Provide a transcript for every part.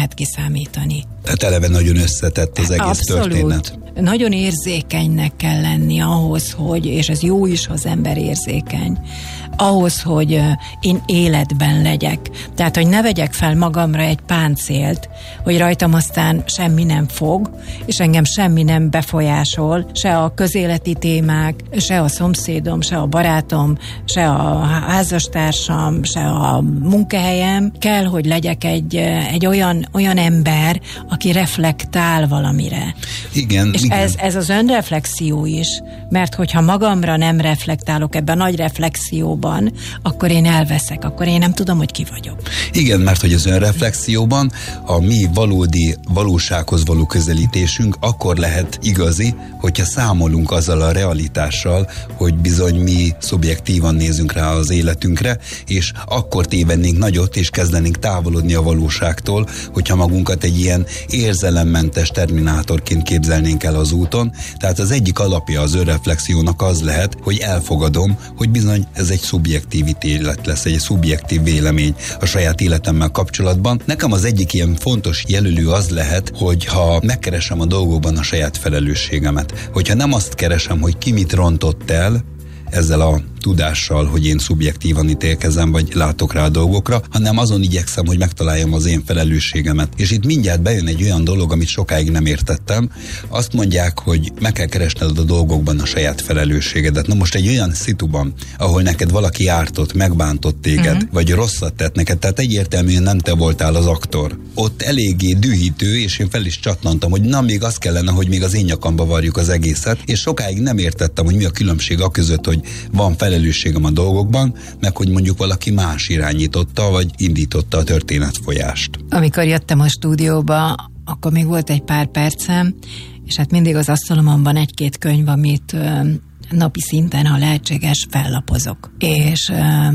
lehet kiszámítani. Tehát eleve nagyon összetett az egész történet. Nagyon érzékenynek kell lenni ahhoz, hogy, és ez jó is, ha az ember érzékeny, ahhoz, hogy én életben legyek. Tehát, hogy ne vegyek fel magamra egy páncélt, hogy rajtam aztán semmi nem fog, és engem semmi nem befolyásol, se a közéleti témák, se a szomszédom, se a barátom, se a házastársam, se a munkahelyem. Kell, hogy legyek egy olyan ember, aki reflektál valamire. Igen, és igen. Ez az önreflexió is, mert hogyha magamra nem reflektálok ebben a nagy reflexióban, akkor én elveszek, akkor én nem tudom, hogy ki vagyok. Igen, mert hogy az önreflexióban a mi valódi valósághoz való közelítésünk akkor lehet igazi, hogyha számolunk azzal a realitással, hogy bizony mi szubjektívan nézünk rá az életünkre, és akkor tévednénk nagyot, és kezdenénk távolodni a valóságtól, hogyha magunkat egy ilyen érzelemmentes terminátorként képzelnénk el az úton. Tehát az egyik alapja az önreflexiónak az lehet, hogy elfogadom, hogy bizony ez egy szubjektív ítélet lesz, egy szubjektív vélemény a saját életemmel kapcsolatban. Nekem az egyik ilyen fontos jelölő az lehet, hogyha megkeresem a dolgokban a saját felelősségemet. Hogyha nem azt keresem, hogy ki mit rontott el ezzel a tudással, hogy én szubjektívan ítélkezem, vagy látok rá a dolgokra, hanem azon igyekszem, hogy megtaláljam az én felelősségemet. És itt mindjárt bejön egy olyan dolog, amit sokáig nem értettem. Azt mondják, hogy meg kell keresned a dolgokban a saját felelősségedet. Na most egy olyan szituban, ahol neked valaki ártott, megbántott téged, vagy rosszat tett neked, tehát egyértelműen nem te voltál az aktor. Ott eléggé dühítő, és én fel is csatlantam, hogy na, még az kellene, hogy még az én nyakamba varjuk az egészet, és sokáig nem értettem, hogy mi a különbség a között, hogy van felelősségem a dolgokban, meg hogy mondjuk valaki más irányította, vagy indította a történetfolyást. Amikor jöttem a stúdióba, akkor még volt egy pár percem, és hát mindig az asztalomon van egy-két könyv, amit napi szinten, ha lehetséges, fellapozok. És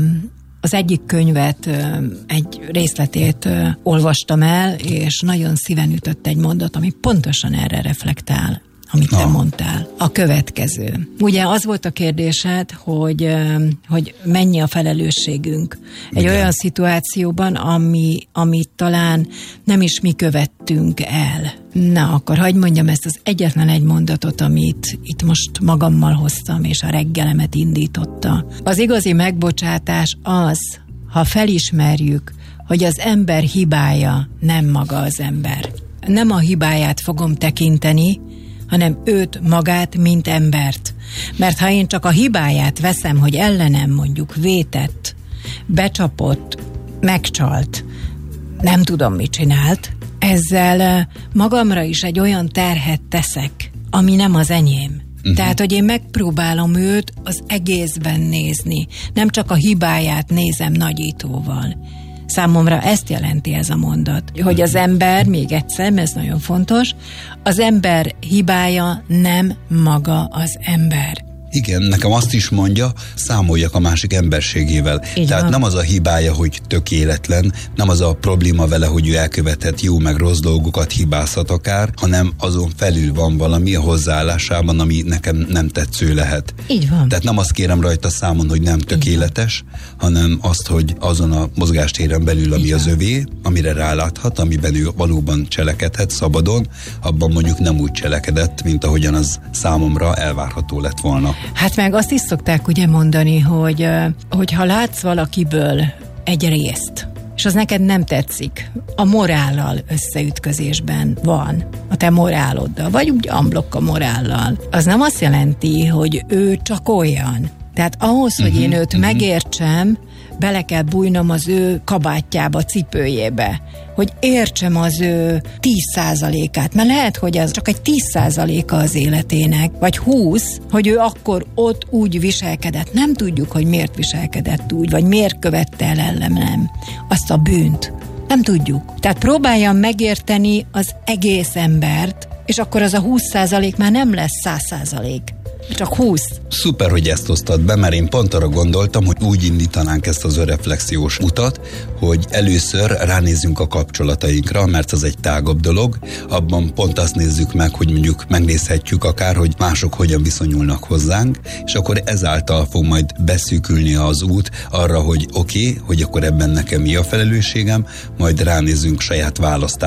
az egyik könyvet, egy részletét olvastam el, és nagyon szíven ütött egy mondat, ami pontosan erre reflektál, amit te mondtál. A következő. Ugye az volt a kérdésed, hogy mennyi a felelősségünk egy olyan szituációban, amit talán nem is mi követtünk el. Na, akkor hadd mondjam ezt az egyetlen egy mondatot, amit itt most magammal hoztam, és a reggelemet indította. Az igazi megbocsátás az, ha felismerjük, hogy az ember hibája nem maga az ember. Nem a hibáját fogom tekinteni, hanem őt, magát, mint embert. Mert ha én csak a hibáját veszem, hogy ellenem mondjuk vétett, becsapott, megcsalt, nem tudom, mit csinált, ezzel magamra is egy olyan terhet teszek, ami nem az enyém. Tehát, hogy én megpróbálom őt az egészben nézni, nem csak a hibáját nézem nagyítóval. Számomra ezt jelenti ez a mondat, hogy az ember, még egyszer, ez nagyon fontos, az ember hibája nem maga az ember. Igen, nekem azt is mondja, számoljak a másik emberségével. Így Tehát van. nem az a hibája, hogy tökéletlen, nem az a probléma vele, hogy ő elkövethet jó meg rossz dolgokat, hibázhat akár, hanem azon felül van valami a hozzáállásában, ami nekem nem tetsző lehet. Így van. Tehát nem azt kérem rajta számon, hogy nem tökéletes, hanem azt, hogy azon a mozgástéren belül, ami az övé, amire ráláthat, amiben ő valóban cselekedhet szabadon, abban mondjuk nem úgy cselekedett, mint ahogyan az számomra elvárható lett volna. Hát meg azt is szokták ugye mondani, hogy ha látsz valakiből egy részt, és az neked nem tetszik, a morállal összeütközésben van, a te moráloddal, vagy úgy amblokk a morállal, az nem azt jelenti, hogy ő csak olyan. Tehát ahhoz, hogy én őt megértsem, bele kell bújnom az ő kabátjába, cipőjébe, hogy értsem az ő 10%-át, mert lehet, hogy az csak egy 10%-a az életének, vagy 20, hogy ő akkor ott úgy viselkedett. Nem tudjuk, hogy miért viselkedett úgy, vagy miért követte el ellenem azt a bűnt. Nem tudjuk. Tehát próbáljam megérteni az egész embert, és akkor az a 20% már nem lesz 100%. Csak 20. Szuper, hogy ezt hoztad be, mert én pont arra gondoltam, hogy úgy indítanánk ezt az önreflexiós utat, hogy először ránézzünk a kapcsolatainkra, mert az egy tágabb dolog. Abban pont azt nézzük meg, hogy mondjuk megnézhetjük akár, hogy mások hogyan viszonyulnak hozzánk, és akkor ezáltal fog majd beszűkülni az út arra, hogy oké, hogy akkor ebben nekem mi a felelősségem, majd ránézzünk saját választásra.